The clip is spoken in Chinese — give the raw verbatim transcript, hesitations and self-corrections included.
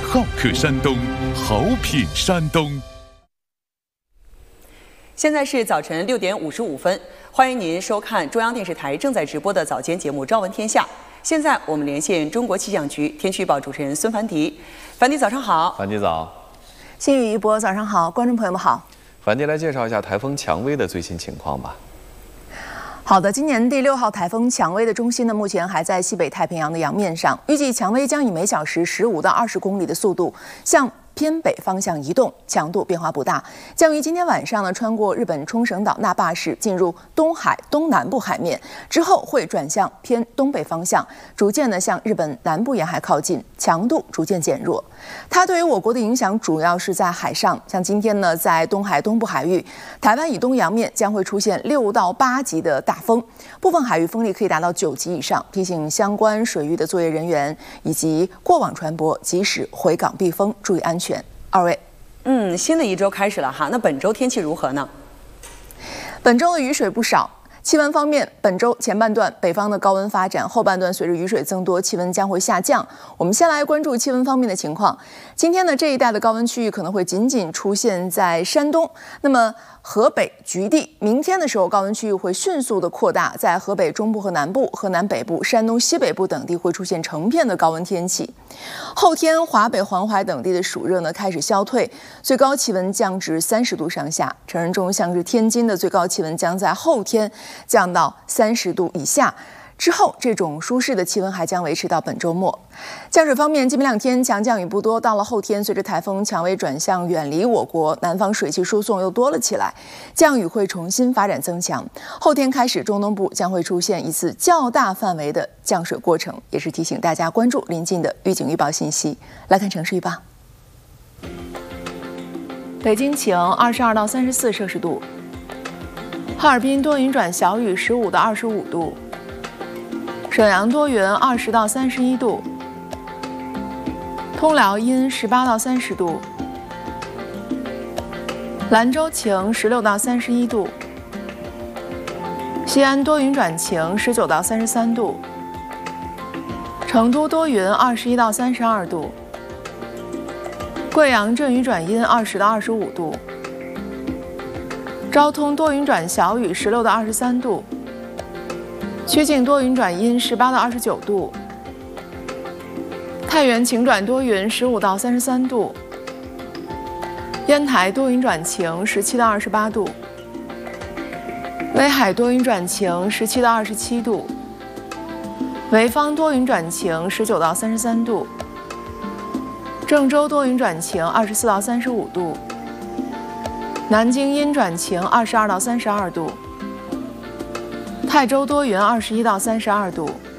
好客山东，好品山东。 现在是早晨六点五十五分，欢迎您收看中央电视台正在直播的早间节目《朝闻天下》。现在我们连线中国气象局天气预报主持人孙凡迪。凡迪，早上好。 凡迪早。 新宇一博，早上好，观众朋友们好。 凡迪来介绍一下台风蔷薇的最新情况吧。 好的，今年第六号台风蔷薇的中心呢，目前还在西北太平洋的洋面上，预计蔷薇将以每小时十五到二十公里的速度向偏北方向移动，强度变化不大，将于今天晚上呢穿过日本冲绳岛那霸市，进入东海东南部海面，之后会转向偏东北方向，逐渐的向日本南部沿海靠近，强度逐渐减弱。它对于我国的影响主要是在海上，像今天呢，在东海东部海域、台湾以东洋面将会出现六到八级的大风，部分海域风力可以达到九级以上，提醒相关水域的作业人员以及过往船舶及时回港避风，注意安全。二位， 嗯，新的一周开始了哈，那本周天气如何呢？ 本周的雨水不少。气温方面，本周前半段北方的高温发展，后半段随着雨水增多，气温将会下降。我们先来关注气温方面的情况。今天呢，这一带的高温区域可能会仅仅出现在山东，那么河北局地。明天的时候，高温区域会迅速的扩大，在河北中部和南部、河南北部、山东西北部等地会出现成片的高温天气。后天华北、黄淮等地的暑热呢开始消退，最高气温降至三十度上下。成人中像是天津的最高气温将在后天降到三十度以下。之后，这种舒适的气温还将维持到本周末。降水方面，今明两天强降雨不多，到了后天，随着台风蔷薇转向远离我国，南方水汽输送又多了起来，降雨会重新发展增强。后天开始，中东部将会出现一次较大范围的降水过程，也是提醒大家关注临近的预警预报信息。来看城市预报。北京晴，二十二到三十四摄氏度；哈尔滨多云转小雨，十五到二十五度。沈阳多云，二十到三十一度；通辽阴，十八到三十度；兰州晴，十六到三十一度；西安多云转晴，十九到三十三度；成都多云，二十一到三十二度；贵阳阵雨转阴，二十到二十五度；昭通多云转小雨，十六到二十三度；曲靖多云转阴，十八到二十九度；太原晴转多云，十五到三十三度；烟台多云转晴，十七到二十八度；威海多云转晴，十七到二十七度；潍坊多云转晴，十九到三十三度；郑州多云转晴，二十四到三十五度；南京阴转晴，二十二到三十二度；泰州多云，二十一到三十二度；